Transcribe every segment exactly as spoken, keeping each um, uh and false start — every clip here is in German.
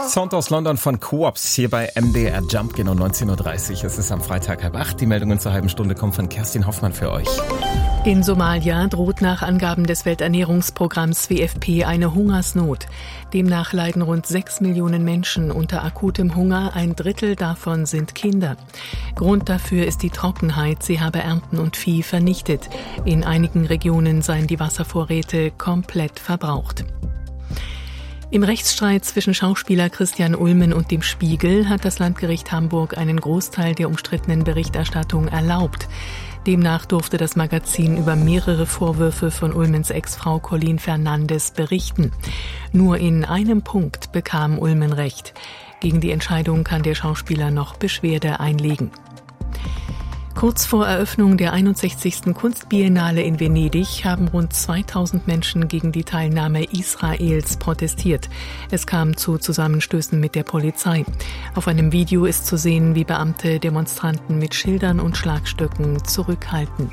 Sound aus London von Coops hier bei M D R Jump, genau neunzehn Uhr dreißig. Es ist am Freitag halb acht. Die Meldungen zur halben Stunde kommen von Kerstin Hoffmann für euch. In Somalia droht nach Angaben des Welternährungsprogramms W F P eine Hungersnot. Demnach leiden rund sechs Millionen Menschen unter akutem Hunger. Ein Drittel davon sind Kinder. Grund dafür ist die Trockenheit. Sie habe Ernten und Vieh vernichtet. In einigen Regionen seien die Wasservorräte komplett verbraucht. Im Rechtsstreit zwischen Schauspieler Christian Ulmen und dem Spiegel hat das Landgericht Hamburg einen Großteil der umstrittenen Berichterstattung erlaubt. Demnach durfte das Magazin über mehrere Vorwürfe von Ulmens Ex-Frau Colleen Fernandes berichten. Nur in einem Punkt bekam Ulmen recht. Gegen die Entscheidung kann der Schauspieler noch Beschwerde einlegen. Kurz vor Eröffnung der einundsechzigsten Kunstbiennale in Venedig haben rund zweitausend Menschen gegen die Teilnahme Israels protestiert. Es kam zu Zusammenstößen mit der Polizei. Auf einem Video ist zu sehen, wie Beamte Demonstranten mit Schildern und Schlagstöcken zurückhalten.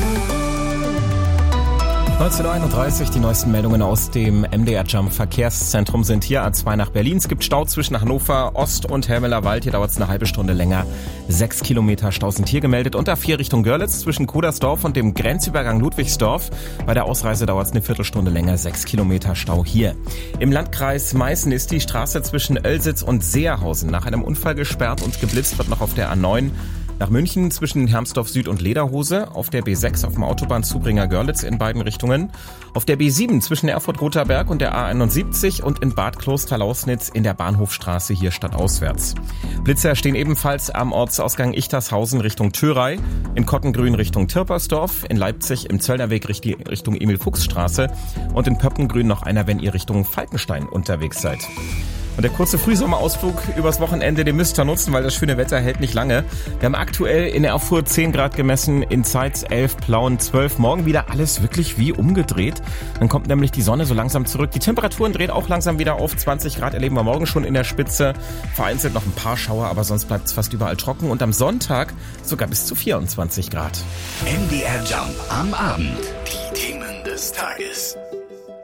neunzehn Uhr einunddreißig, die neuesten Meldungen aus dem M D R Jump Verkehrszentrum sind hier. A zwei nach Berlin. Es gibt Stau zwischen Hannover Ost und Helmeler-Wald. Hier dauert es eine halbe Stunde länger. Sechs Kilometer Stau sind hier gemeldet. Und A vier Richtung Görlitz zwischen Kudersdorf und dem Grenzübergang Ludwigsdorf. Bei der Ausreise dauert es eine Viertelstunde länger. Sechs Kilometer Stau hier. Im Landkreis Meißen ist die Straße zwischen Oelsitz und Seerhausen nach einem Unfall gesperrt und geblitzt wird noch auf der A neun. Nach München zwischen Hermsdorf Süd und Lederhose, auf der B sechs auf dem Autobahnzubringer Görlitz in beiden Richtungen, auf der B sieben zwischen Erfurt-Roterberg und der A einundsiebzig und in Bad Kloster-Lausnitz in der Bahnhofstraße hier stadtauswärts. Blitzer stehen ebenfalls am Ortsausgang Ichtershausen Richtung Thürey, in Kottengrün Richtung Tirpersdorf, in Leipzig im Zöllnerweg Richtung Emil-Fuchs-Straße und in Pöppengrün noch einer, wenn ihr Richtung Falkenstein unterwegs seid. Und der kurze Frühsommerausflug übers Wochenende, den müsst ihr nutzen, weil das schöne Wetter hält nicht lange. Wir haben aktuell in Erfurt zehn Grad gemessen, in Zeitz elf, Plauen zwölf. Morgen wieder alles wirklich wie umgedreht. Dann kommt nämlich die Sonne so langsam zurück. Die Temperaturen drehen auch langsam wieder auf. zwanzig Grad erleben wir morgen schon in der Spitze. Vereinzelt noch ein paar Schauer, aber sonst bleibt es fast überall trocken. Und am Sonntag sogar bis zu vierundzwanzig Grad. M D R Jump am Abend. Die Themen des Tages.